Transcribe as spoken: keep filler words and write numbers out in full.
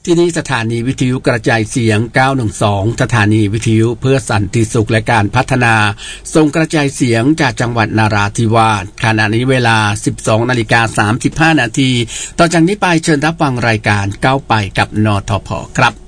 ที่นี่สถานีวิทยุกระจายเสียงเก้าหนึ่งสองสถานีวิทยุเพื่อสันติสุขและการพัฒนาส่งกระจายเสียงจากจังหวัดนราธิวาสขณะนี้เวลา สิบสองนาฬิกาสามสิบห้านาทีต่อจากนี้ไปเชิญรับฟังรายการก้าวไปกับนทพครับ